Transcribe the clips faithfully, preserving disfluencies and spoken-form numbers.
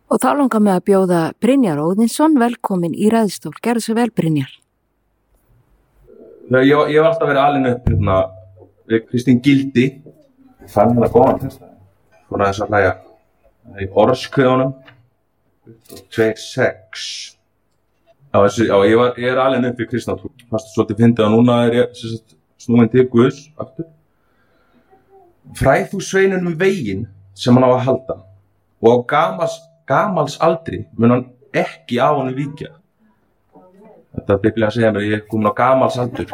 Og þá langar mig að bjóða Brynjar Óðinsson velkomin í ræðstól. Gerðu svo vel, Brynjar. Ég, ég hef alltaf verið alinn upp hérna við Kristín Gildi. Fann hérna góðan þess. Svona þess að hlæja í orðskveðunum. tveir sex. Já, þessi, já, ég, var, ég er alinn upp við kristna trú. Fast svolítið fyndið að núna er ég sagt, snúin til Guðs aftur. Fræð þú sveinunum veginn sem hann á að halda og á gamals gamals aldri mun hann ekki á honum víkja. Þetta er Biblían að segja mér, ég er komin á gamals aldur.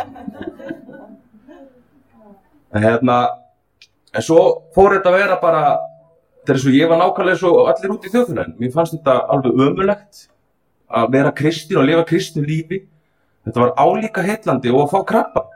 En hérna, en svo fór þetta að vera bara, þetta er svo ég var nákvæmlega svo allir út í þjóðfélaginu. Mér fannst þetta alveg ömurlegt að vera kristinn og lifa kristnu lífi. Þetta var álíka heillandi og að fá krabba.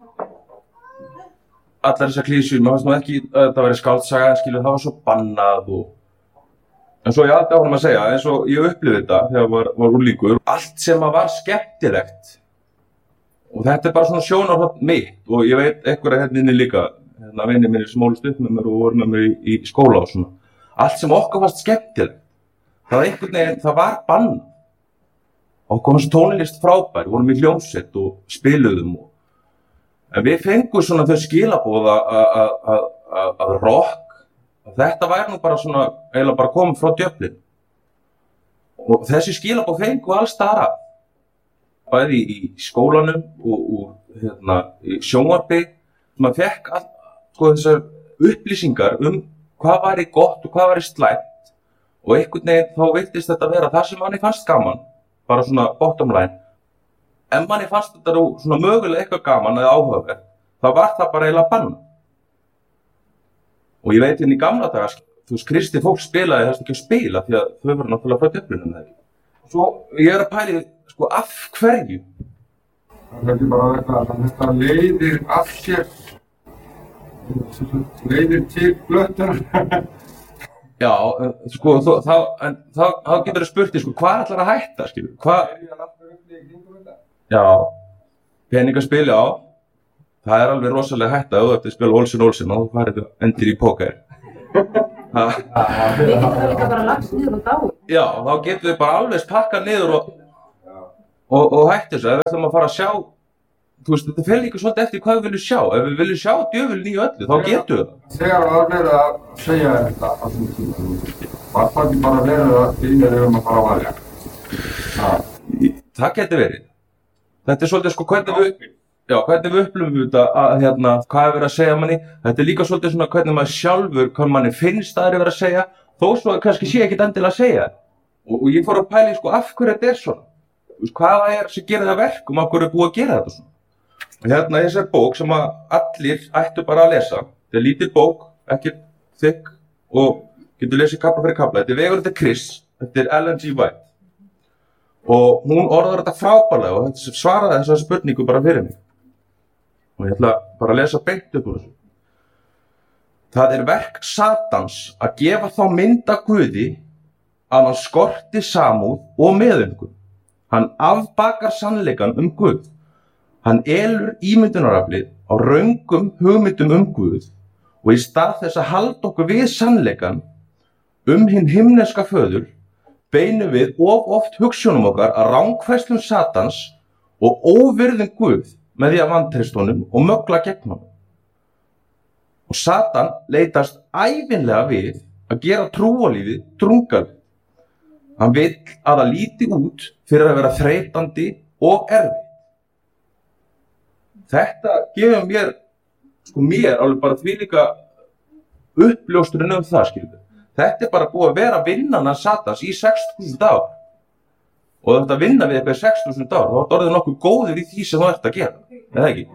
Allar þessar klísjur, mér fannst nú ekki að þetta væri skáldsaga, en skilur það var svo bannað og en svo ég haldi áfram að segja, eins og ég upplifði þetta þegar ég var, var úrlíkur, allt sem að var skemmtilegt. Og þetta er bara svona sjónarhorn mitt og ég veit einhverja hérna inni líka, hérna vinir mínir sem ólust upp með mér og voru með mér í, í skóla og svona. Allt sem okkur fannst skemmtilegt, það var einhvern veginn, það var bann. Og komast tónlist frábær, vorum í hljómsveit og spiluðum. Og, en við fengum svona þau skilaboð að rock, þetta væri nú bara svona, eiginlega bara komið frá djöflin. Og þessi skilaboð fengu alls staðar af. Bæði í skólanum og, og hérna, í sjónvarpi. Maður fekk all, sko, þessar upplýsingar um hvað væri gott og hvað væri slæmt. Og einhvern veginn þá virtist þetta vera það sem manni fannst gaman. Bara svona bottom line. En manni fannst þetta nú svona mögulega eitthvað gaman eða áhugavert. þá var það bara eiginlega bann. Og ég veit hérna í gamla daga, þú veist, kristi fólk spilaði þess ekki að spila því að þau voru náttúrulega frá djöflunum þegar. Svo ég er að pæli, sko, af hverju? Það er bara eitthvað að þetta leiðir af sér, leiðir til blöttunar. Já, sko, þá, þá, en, þá, þá getur þau spurt þig, sko, hvað ætlar að hætta, skilur? Hvað? Já, peningaspil, já. Það er alveg rosalega hætta ef þú ert að spila Olsen Olsen og þú farið endir í póker. Við getum það líka bara lagst niður og dáið. Já, þá getum við bara alveg pakkað niður og, og, og hætt þessu. Ef við ætlum að fara að sjá, þú veist, þetta fer líka svolítið eftir hvað við viljum sjá. Ef við viljum sjá djöfulinn í öllu, þá getum við það. Þegar það verið að segja þetta, var það ekki bara verið að þínir um að fara að valja? Það getur verið. Þetta er svolítið sko hvernig við, já, hvernig við upplifum þetta að hérna, hvað er verið að segja manni. Þetta er líka svolítið svona hvernig maður sjálfur, hvað manni finnst að það er verið að segja, þó svo kannski sé ekkert endilega að segja. Og, og ég fór að pæla í sko af hverju þetta er svona. Þú veist, hvað það er sem gerir það verkum, af hverju er búið að gera þetta svona. Og hérna þessar bók sem að allir ættu bara að lesa. Þetta er lítil bók, ekki þykk og getur lesið kafla fyrir kafla. Þetta er Vegurinn til Krists, þetta er Ellen G. White. Og hún orðar þetta frábærlega og þetta svaraði þessa spurningu bara fyrir mig. Og ég ætla bara að lesa beint upp úr þessu. Það er verk Satans að gefa þá mynd af Guði að hann skorti samúð og meðumhugsun. Hann afbakar sannleikann um Guð. Hann elur ímyndunaraflið á röngum hugmyndum um Guð og í stað þess að halda okkur við sannleikann um hinn himneska föður beinum við of oft hugsjónum okkar að rangfærslum Satans og óvirðum Guð með því að vantreysta honum og mögla gegn honum. Og Satan leitast ævinlega við að gera trúarlífið drungalegt. Hann vill að það líti út fyrir að vera þreytandi og erfitt. Þetta gefur mér, sko mér, alveg bara því líka uppljóstrun um það, skilur. Þetta er bara búið að vera vinnan að Satans í sex þúsund ár. Og þetta vinna við eitthvað í sex þúsund ár, þá er orðið nokkuð góður í því sem þú ert að gera, eða ekki?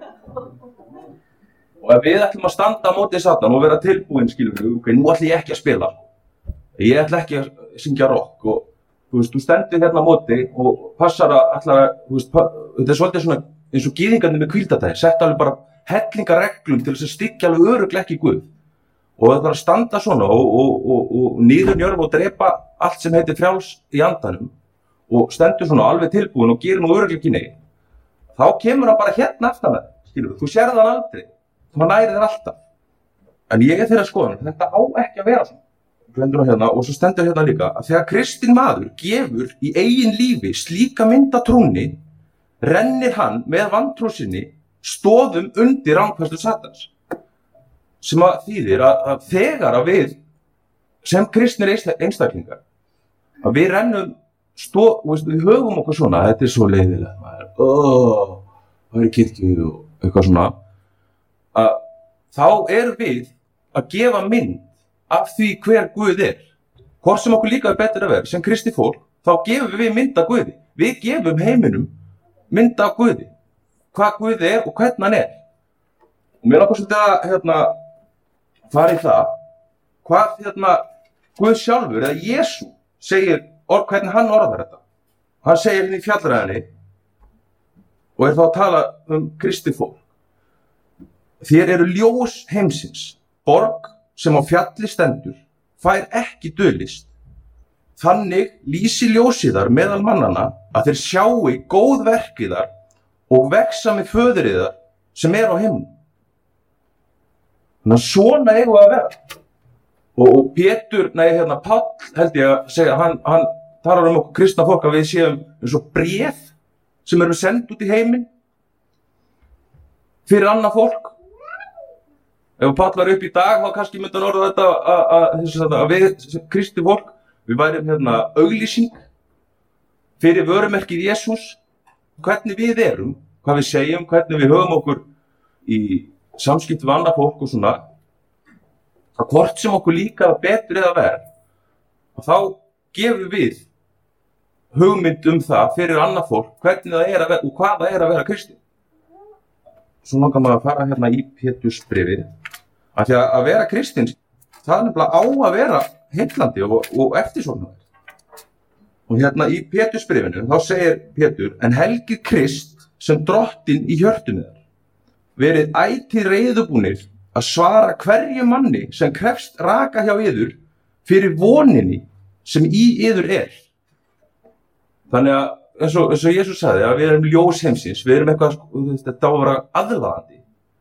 Og ef við ætlum að standa á móti Satan og vera tilbúin, skilur við, ok, nú ætlum ég ekki að spila. Ég ætla ekki að syngja rock og, þú veist, þú stendur hérna á móti og passar að, ætla að, þú veist, þetta er svolítið svona eins og gyðingarnir með hvíldardaginn, setta alveg bara hellingareglum til þess að styggja alveg örugglega ekki Guð. Og það þarf að standa svona og, og, og, og niðurnjörfa og drepa allt sem heitir frjáls í andanum og stendur svona alveg tilbúin og gerir nú örugglega ekki neitt. Þá kemur hann bara hérna aftan það, skilur, þú sérð hann aldrei, þú nærir þér alltaf. En ég er þeirra skoðun, þetta á ekki að vera svona. glemdu nú hérna, og svo stendur hérna líka að þegar kristinn maður gefur í eigin lífi slíka mynd af trúnni, rennir hann með vantrú sinni stoðum undir rangfærslu Satans. Sem að þýðir að, að þegar að við sem kristnir einstaklingar að við rennum stóð, við höfum okkur svona, þetta er svo leiðilegt maður, oh, það er í kirkju og eitthvað svona, að þá erum við að gefa mynd af því hver Guð er. Hvort sem okkur líka er betur að vera sem kristi fólk, þá gefum við mynd af Guði. Við gefum heiminum mynd af Guði, hvað Guð er og hvernig hann er. Og mér langar svolítið að hérna fara í það, hvað hérna Guð sjálfur, eða Jesú, segir, or, hvernig hann orðar þetta. Hann segir hérna í fjallræðinni, og er þá að tala um kristi fólk. Þér eru ljós heimsins, borg sem á fjalli stendur, fær ekki dulist. Þannig lýsi ljósiðar meðal mannana að þeir sjái góð verkiðar og vexa með föðuriðar sem er á himnum. Þannig að svona eigum við að vera. Og, og Pétur, nei hérna Páll held ég að segja, hann, hann talar um okkur kristna fólk að við séum eins og bréf sem erum send út í heiminn fyrir annað fólk. Ef Páll var upp í dag, þá kannski myndi hann orða þetta að, að, að við sem kristi fólk, við værum hérna auglýsing fyrir vörumerkið Jesús, hvernig við erum, hvað við segjum, hvernig við höfum okkur í samskipti við annað fólk og svona, að hvort sem okkur líka betur eða verð, og þá gefum við hugmynd um það fyrir annað fólk, hvernig það er að vera og hvað það er að vera kristinn. Svo langar maður að fara hérna í Pétursbréfið, af því að vera kristinn, það er nefnilega á að vera heillandi og, og eftirsóknarvert. Og hérna í Pétursbréfinu, þá segir Pétur, en helgið Krist sem drottinn í hjörtum yðar, verið ætíð reiðubúnir að svara hverju manni sem krefst raka hjá yður fyrir voninni sem í yður er. Þannig að, eins og, eins og Jesús sagði, að við erum ljós heimsins, við erum eitthvað, þetta á að vera aðlaðandi.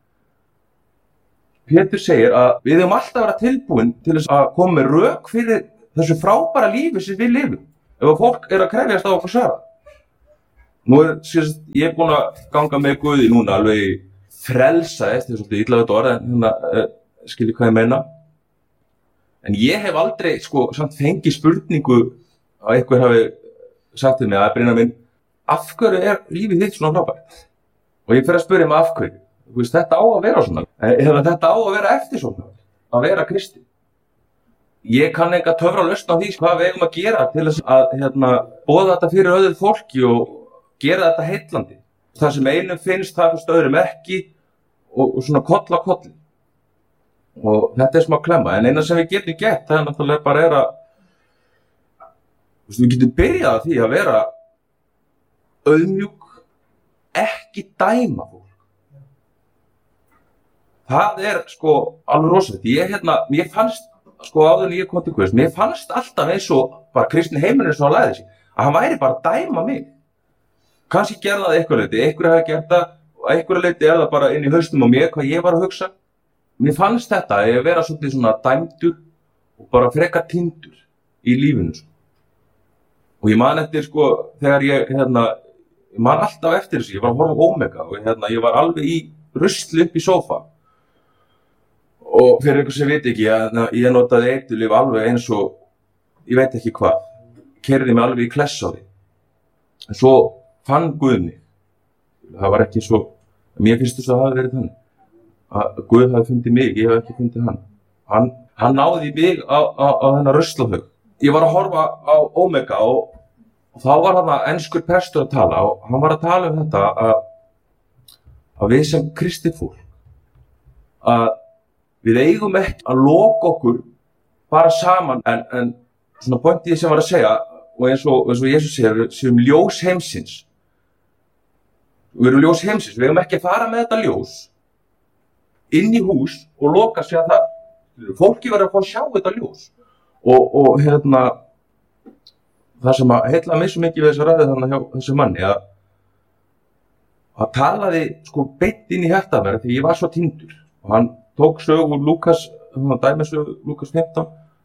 Pétur segir að við erum alltaf að vera tilbúin til þess að koma með rök fyrir þessu frábæra lífi sem við lifum, ef að fólk er að krefjast á okkur svara. Nú er, sérst, ég er búin að ganga með Guði núna alveg í frelsaðist, þetta er svolítið illa þetta orð, en hérna uh, skilji hvað ég meina. En ég hef aldrei, sko, samt fengið spurningu að einhver hafi sagt til mig að Brynjar minn, af hverju er lífið þitt svona frábært? Og ég fer að spyrja mig af hverju. Þú veist, þetta á að vera svona, eða þetta á að vera eftirsóknarvert, að vera kristinn. Ég kann ekki að töfra lausn á því hvað við eigum að gera til þess að hérna, boða þetta fyrir öðru fólki og gera þetta heillandi. Það sem einum finnst, það finnst öðrum ekki, og, og svona koll á kolli. Og þetta er smá klemma, en eina sem við getum gert, það er náttúrulega bara er að, við getum byrjað að því að vera auðmjúk, ekki dæma fólk. Það er sko alveg rosalegt. Ég hérna, mér fannst, sko áður en ég kom til Guðs, mér fannst alltaf eins og bara kristinn heimurinn svo að læði sig, að hann væri bara að dæma mig. Kannski gerði það eitthvað leyti, einhverju hafi gert það, og einhverju leyti er það bara inn í haustum á mér, hvað ég var að hugsa. Mér fannst þetta að ég vera svolítið svona dæmdur og bara frekar týndur í lífinu. Sko. Og ég man eftir, sko, þegar ég, hérna, ég man alltaf eftir þessu, ég var að horfa á Omega og hérna, ég var alveg í rusli upp í sófa. Og fyrir einhver sem veit ekki, hérna, ég notaði eiturlyf alveg eins og, ég veit ekki hvað, keyrði mig alveg í kless á því. En svo fann Guð mig. Það var ekki svo, mér finnst þess að það hafi verið þannig. Að Guð hafi fundið mig, ég hef ekki fundið hann. Hann, hann náði mig á, á, á þennan ruslahaug. Ég var að horfa á Omega og, og þá var hann að enskur prestur að tala og hann var að tala um þetta að, að við sem kristið fólk, að við eigum ekki að loka okkur bara saman, en, en svona pointið sem var að segja, og eins og, eins og Jesús segir, við séum ljós heimsins. Við erum ljós heimsins, við eigum ekki að fara með þetta ljós inn í hús og loka sig að það. Fólki verður að fá að sjá þetta ljós. Og, og hérna, það sem að heilla mig svo mikið við þessa ræðu þannig hjá þessu manni, að að talaði sko beint inn í hjarta mér því ég var svo týndur. Og hann tók sögu Lúkas, hann dæmi sögu Lúkas fimmtán,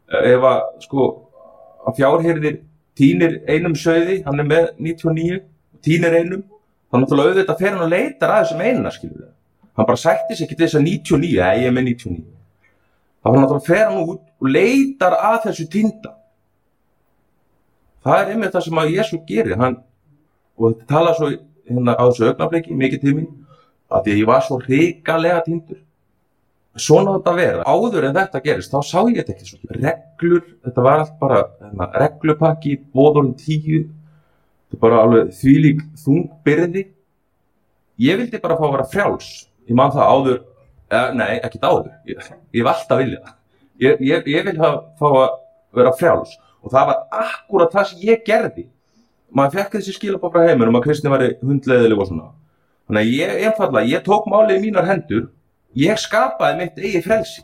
ef að, sko, að fjárhirðir tínir einum sauði, hann er með níutíu og níu, tínir einum, þá náttúrulega auðvitað fer hann og leitar að þessum eina, skilur við. Hann bara sætti sig ekki til þess að níutíu og níu, eða ég er með níutíu og níu. Þá náttúrulega fer hann út og leitar að þessu týnda. Það er einmitt það sem að Jesú gerir, hann, og þetta tala svo hérna á þessu augnabliki, mikið til mín, að því að ég var svo hrikalega týndur. Svona þetta vera. Áður en þetta gerist, þá sá ég þetta ekki svo. Reglur, þetta var allt bara hérna, reglupakki, boðorðin tíu, þetta er bara alveg þvílík þungbyrði. Ég vildi bara fá að vera frjáls. Ég man það áður, eða, nei, ekkert áður, ég, ég hef alltaf viljað það. Ég, ég, ég vil hafa, fá að vera frjáls og það var akkúrat það sem ég gerði. Maður fekk þessi skilaboð frá heiminum að kristni væri hundleiðileg og svona. Þannig að ég einfaldlega, ég tók málið í mínar hendur, ég skapaði mitt eigið frelsi.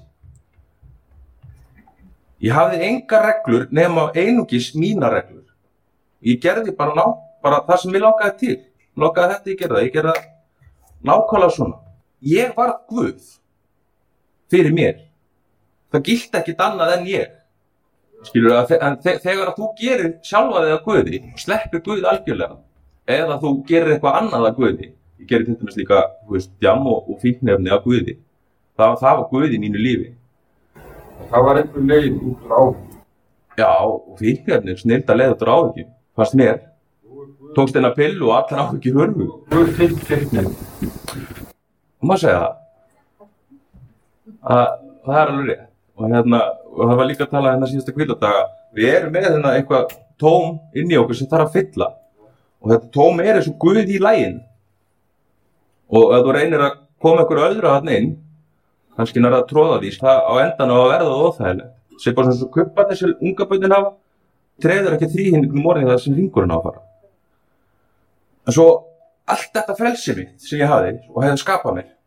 Ég hafði engar reglur nema einungis mínar reglur. Ég gerði bara, ná, bara það sem ég langaði til. Langaði þetta, ég gerði það, ég gerði það nákvæmlega svona. Ég var Guð fyrir mér. Það gilti ekkert annað en ég. Skilur að en þegar að þú gerir sjálfa þig að Guði og sleppir Guð algjörlega, eða þú gerir eitthvað annað að Guði, ég gerir til dæmis líka, þú veist, djamm og, og fíkniefni að Guði, það, það var Guð í mínu lífi. Það var einhver leið út úr áhyggjum. Já, og fíkniefni, snilda leið út úr áhyggjum, fannst mér. Tókst eina pillu og allar áhyggjur hörfu. Guð fyllt fyrknir. Og maður segja það. Að, það er alveg rétt. Og, hérna, og það var líka að tala hérna síðasta hvíldardaga. Við erum með hérna eitthvað tóm inn í okkur sem þarf að fylla. Og þetta tóm er eins og Guð í laginu. Og ef þú reynir að koma einhverju öðru þarna inn, kannski nær að tróða því, það á endanum að verða óþægilegt. Sér bara svona svo kubbarnir sem unga börnin hafa, treður ekki þríhyrningnum morðin það sem hringurinn á að fara. En svo allt þetta frelsi mitt sem ég hafði og hefði skapað mér,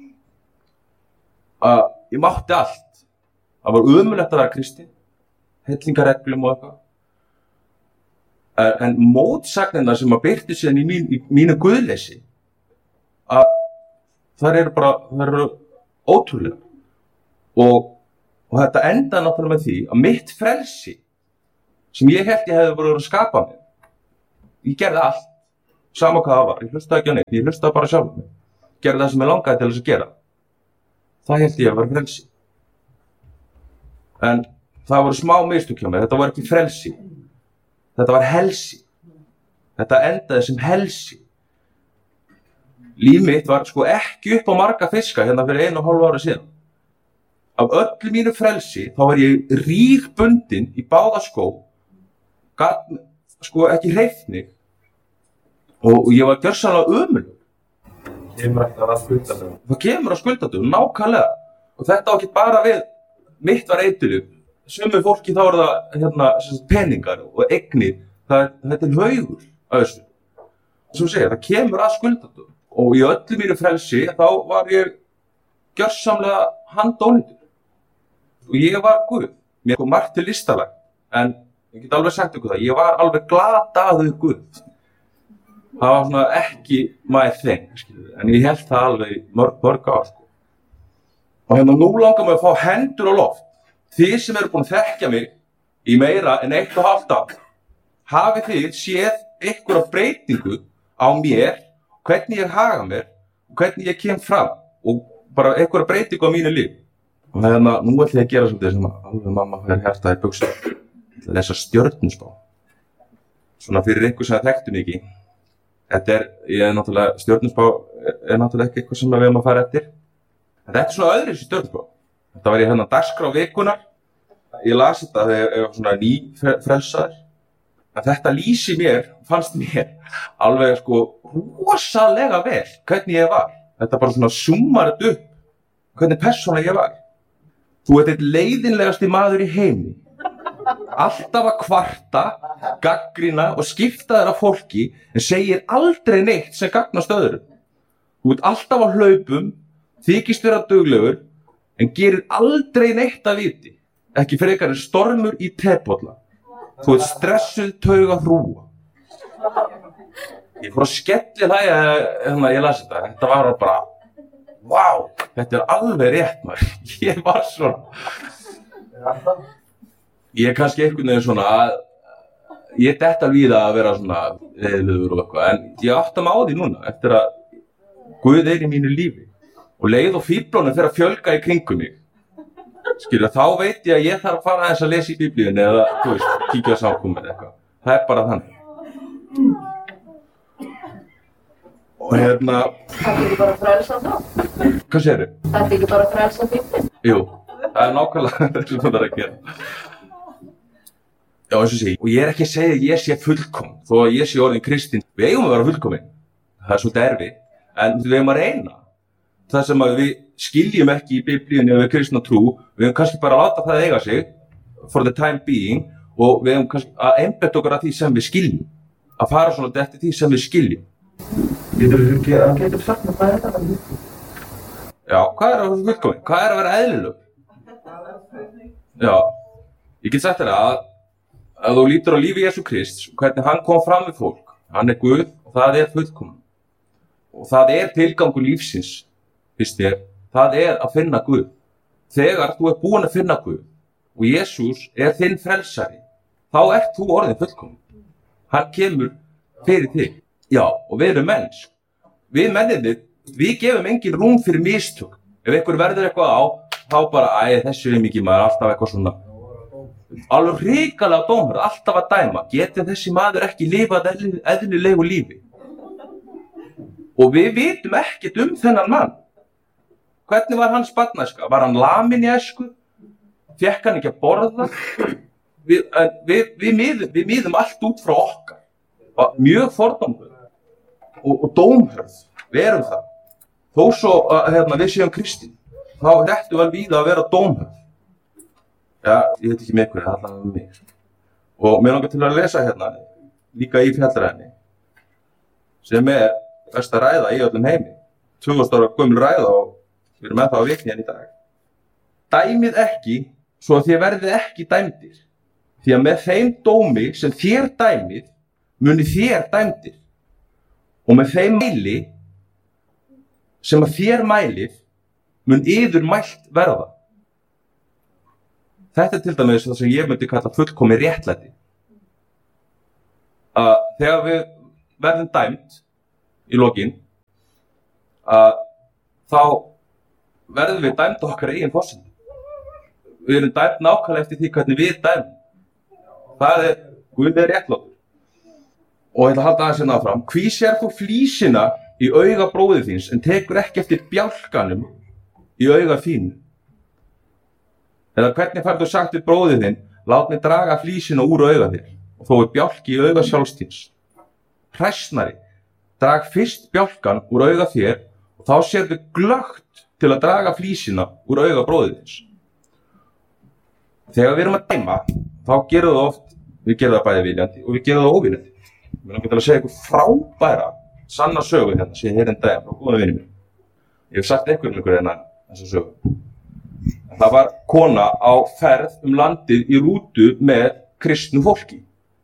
að ég mátti allt. Það var ömurlegt að vera kristinn, hellingareglum og eitthvað. En mótsagnirnar sem að birti síðan í, mín, í mínu guðleysi, að þær eru bara, þær eru ótrúlega. Og, og þetta endaði náttúrulega með því að mitt frelsi, sem ég held ég hefði verið að skapa mér, ég gerði allt, sama hvað það var, ég hlustaði ekki á neitt, ég hlustaði bara sjálf mig, gerði það sem ég langaði til þess að gera. Það held ég að vera frelsi. En það voru smá mistök hjá mér, þetta var ekki frelsi, þetta var helsi. Þetta endaði sem helsi. Líf mitt var sko ekki upp á marga fiska hérna fyrir einu og hálfu ára síðan. Af öllu mínu frelsi þá var ég rígbundinn í báða skó, gat sko ekki hreyft mig og ég var gjörsamlega ömurlegur. Kemur alltaf að skuldadögum. Það kemur að skuldadögum, nákvæmlega. Og þetta á ekki bara við, mitt var eiturlöf. Sumu fólki þá er það hérna, peningar og eignir, það, þetta er haugur af þessu. Sem segja, það kemur að skuldadögum. Og í öllu mínu frelsi þá var ég gjörsamlega handónýtur. Og ég var Guð. Mér kom margt til listalag, en ég get alveg sagt ykkur það, ég var alveg glataður Guð. Það var svona ekki my thing, skilur, en ég held það alveg mörg, mörg ár, sko. Og hérna nú langar mig að fá hendur á loft. Þið sem eru búin að þekkja mig í meira en eitt og hálft ár, hafið þið séð einhverja breytingu á mér, hvernig ég haga mér og hvernig ég kem fram og bara einhverja breytingu á mínu líf. Og hérna, nú ætlum ég að gera svolítið sem að alveg mamma fyrir hjartaði buxur. Ég ætla að lesa stjörnuspá. Svona fyrir ykkur sem þekktu mig ekki. Þetta er, ég er náttúrulega, stjörnuspá er náttúrulega ekki eitthvað sem við erum að fara eftir. En þetta er svona öðruvísi stjörnuspá. Þetta var ég hérna dagskrá vikunar. Ég las þetta þegar ég var svona nýfrelsaður. En þetta lýsi mér, fannst mér, alveg sko rosalega vel hvernig ég var. Þetta bara svona súmmar þetta upp, hvernig persóna ég var. Þú ert einn leiðinlegasti maður í heimi. Alltaf að kvarta, gagnrýna og skipta þér af fólki en segir aldrei neitt sem gagnast öðrum. Þú ert alltaf á hlaupum, þykist vera duglegur en gerir aldrei neitt að viti. Ekki frekar en stormur í tebolla. Þú ert stressuð tauga hrúa. Ég fór að skelli hlæja þegar ég las þetta. Þetta var bara, vá, þetta er alveg rétt maður. Ég var svona. ég er kannski einhvern veginn svona að ég dett alveg í það að vera svona eðlugur og eitthvað, en ég átta mig á því núna eftir að Guð er í mínu lífi og leið og fíflunum fyrir að fjölga í kringum mig. Skilja, þá veit ég að ég þarf að fara aðeins að lesa í Biblíunni eða, þú veist, kíkja á samkomur eða eitthvað. Það er bara þannig. Og hérna... Þetta er ekki bara frelsa þá? Hvað segirðu? Þetta er ekki bara frelsa Biblíunni? Jú, það er nákvæmlega það sem það er að gera. Já, eins og sé, og ég er ekki að segja að ég sé fullkomin, þó að ég sé orðin kristinn. Við eigum að vera fullkomin. Það er svolítið erfitt, en við eigum að reyna. Það sem að við skiljum ekki í Biblíunni við kristna trú, við eigum kannski bara að láta það eiga sig, for the time being, og við eigum kannski að einbeita okkur að því sem við skiljum. Að fara svona eftir því sem við skiljum. Getur þú ekki að getur sagt með hvað er þetta? Já, hvað er að vera fullkomin? Hvað er að vera eðlileg? Já, ég get sagt þér að að þú lítur á lífi Jesú Krists og hvernig hann kom fram við fólk. Hann er Guð og það er fullkomin. Og það er tilgangur lífsins, fyrst þér. Það er að finna Guð. Þegar þú ert búin að finna Guð og Jesús er þinn frelsari, þá ert þú orðin fullkomin. Hann kemur fyrir þig. Já, og við erum mennsk. Við menninir, við gefum engin rúm fyrir mistök. Ef einhver verður eitthvað á, þá bara, æ, þessu er mikið maður, alltaf eitthvað svona. Alveg hrikalega dómur, alltaf að dæma. Geti þessi maður ekki lifað eðlilegu lífi? Og við vitum ekkert um þennan mann. Hvernig var hans barnæska? Var hann laminn í æsku? Fékk hann ekki að borða? Við, við, við, miðum, við miðum allt út frá okkar. Mjög fordómur og, og dómhörð. Við erum það. Þó svo að hérna, við séum kristinn, þá ættum við víða að vera dómhörð. Já, ég veit ekki með ykkur, það er allavega með mig. Og mér langar til að lesa hérna, líka í fjallræðinni, sem er besta ræða í öllum heimi. tvö þúsund ára gömul ræða og við erum ennþá að vikna hérna í dag. Dæmið ekki, svo að þið verðið ekki dæmdir. Því að með þeim dómi sem þér dæmið, muni þér dæmdir. Og með þeim mæli, sem að þér mælið, mun yður mælt verða. Þetta er til dæmis það sem ég myndi kalla fullkomið réttlæti. Að þegar við verðum dæmt í lokin, að þá verðum við dæmt okkar eigin forsendum. Við erum dæmt nákvæmlega eftir því hvernig við dæmum. Það er, Guð er réttlátur. Og ég ætla að halda aðeins hérna áfram. Hví sér þú flísina í auga bróðir þíns en tekur ekki eftir bjálkanum í auga þínu? Eða hvernig færðu þú sagt við bróðir þinn, lát mig draga flísina úr auga þér og þó er bjálki í auga sjálfstíns. Hræsnari, drag fyrst bjálkan úr auga þér og þá sérðu glöggt til að draga flísina úr auga bróðir þins. Þegar við erum að dæma, þá gerum við oft, við gerum það bæði viljandi og við gerum það óviljandi. Við langar til að segja eitthvað frábæra, sanna sögu hérna, sem ég heyrði en daginn frá góða vinni mér. Ég hef sagt einhverjum ykkur hérna þessa sögu. Það var kona á ferð um landið í rútu með kristnu fólki.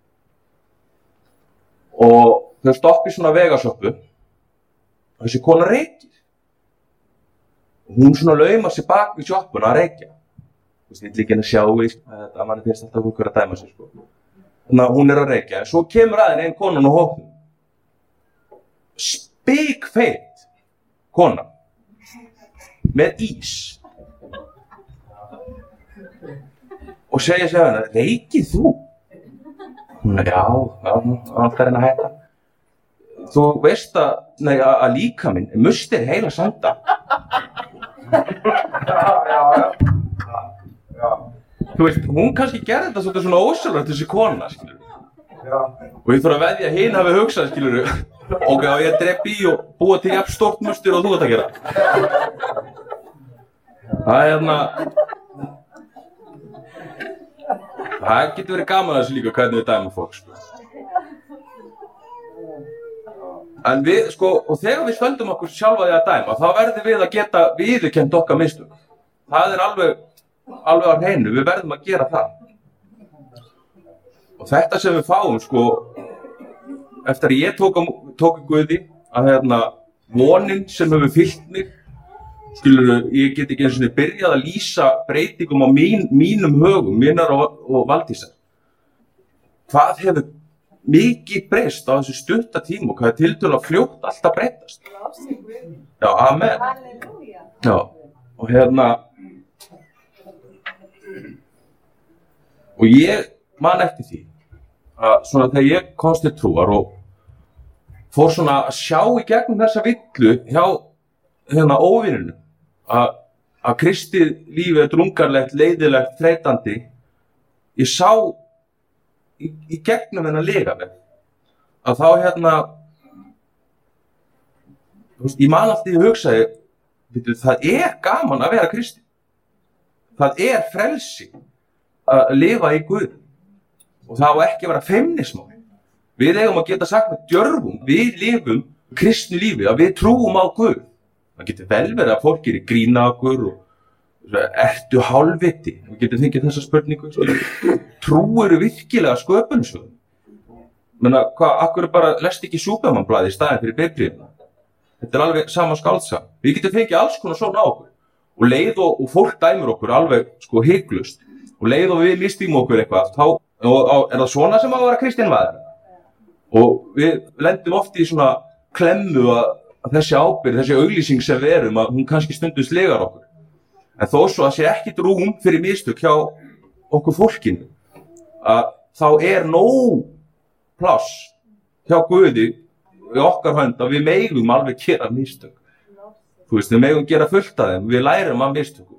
Og þau stoppi svona vegasöppu og þessi kona reykir. Og hún svona laumar sér bak við sjoppuna að reykja. Þú veist, ég vil ekki henni sjá að manni finnst alltaf fólk vera að dæma sig, sko. Þannig að hún er að reykja. En svo kemur aðeins einn konan á hópnum. Spikfeit kona. Með ís. Og segja sér henni, reykir þú? Hún er, já, já, hann er henni að hætta. Þú veist að, nei, að líka minn, mustir heila sanda. Já, já, já. Já. Þú veist, hún kannski gerði þetta svolítið svona ósjálfrætt þessi kona, skilur. Já. Og ég þarf að veðja að hinn hafi hugsað, skilur. Ok, og ég drepi í og búa til jafn stórt mustir og þú ert að gera. Það er hérna... Það getur verið gaman að þessu líka hvernig við dæmum fólk, sko. En við, sko, og þegar við stöndum okkur sjálfa því að dæma, þá verðum við að geta viðurkennt okkar mistök. Það er alveg, alveg á hreinu, við verðum að gera það. Og þetta sem við fáum, sko, eftir að ég tók, tók í Guði, að hérna, vonin sem hefur fyllt mig, skilur, ég get ekki eins og byrjað að lýsa breytingum á mín, mínum högum, mínar og, og Valdísar. Hvað hefur mikið breyst á þessu stutta tíma og hvað er tiltölulega fljótt alltaf breytast? Já, amen. Halleluja. Já, og hérna, og ég man eftir því að svona þegar ég komst til trúar og fór svona að sjá í gegnum þessa villu hjá hérna óvininu að, að kristið lífið er drungarlegt, leiðilegt, þreytandi, ég sá í, í gegnum hennar legaleg að þá hérna, þú veist, ég man alltaf í hugsaði, veitu, það er gaman að vera kristinn, það er frelsi að lifa í Guð og það á ekki að vera feimnismál. Við eigum að geta sagt með djörfum, við lifum kristnu lífi, að við trúum á Guð. Það getur vel verið að fólk gerir grína okkur og ertu hálfviti? Við getum fengið þessa spurningu. Trúirðu virkilega sköpunarsögunni? Menna, hvað, akkur er bara, lest ekki Superman-blaði í staðinn fyrir Biblíuna? Þetta er alveg sama skáldsaga. Við getum fengið alls konar svona á okkur. Og leið og, og fólk dæmir okkur alveg sko hygglust. Og leið og við mistum okkur eitthvað, þá og, og, er það svona sem að vera kristinn maður? Og við lendum oft í svona klemmu að, að þessi ábyrgð, þessi auglýsing sem við erum, að hún kannski stundum slegar okkur. En þó svo að sé ekkit rúm fyrir mistök hjá okkur fólkinu, að þá er nóg pláss hjá Guði í okkar hönd að við megum alveg gera mistök. Þú veist, við megum gera fullt af þeim, við lærum af mistökum.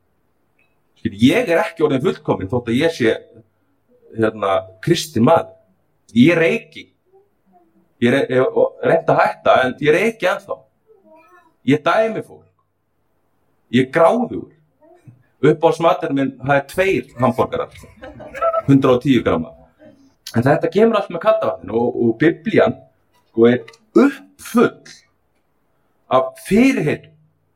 Ég er ekki orðinn fullkominn þótt að ég sé hérna, kristinn maður. Ég reyki. Ég er reynd að hætta, en ég reyki ennþá. Ég dæmi fólk. Ég er gráðugur. Uppáhaldsmaturinn minn, það er tveir hamborgarar. hundrað og tíu gramma. En þetta kemur allt með kaldavatninu og, og Biblían sko, er uppfull af fyrirheitum.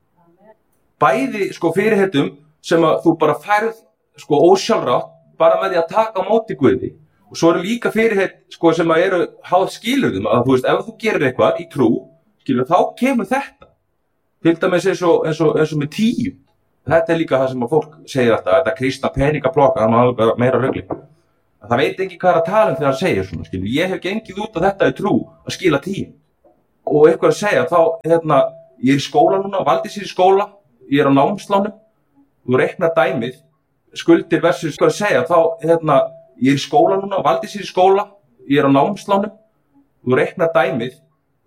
Bæði sko, fyrirheitum sem að þú bara færð sko, ósjálfrátt bara með því að taka á móti Guði. Og svo eru líka fyrirheit sko, sem að eru háð skilurðum að þú veist, ef þú gerir eitthvað í trú, skilur, þá kemur þetta. Til dæmis eins og, eins og, eins og með tíu. Þetta er líka það sem að fólk segir alltaf, þetta kristna peningaplokka, hann er alveg meira rugli. Það veit ekki hvað er að tala um þegar hann segir svona, skilur. Ég hef gengið út af þetta í trú að skila tíu. Og eitthvað að segja, þá, hérna, ég er í skóla núna, Valdís er í skóla, ég er á námslánum, þú reiknar dæmið, skuldir versus eitthvað að segja, þá, hérna, ég er í skóla núna, Valdís er í skóla, ég er á námslánum, þú reiknar dæmið,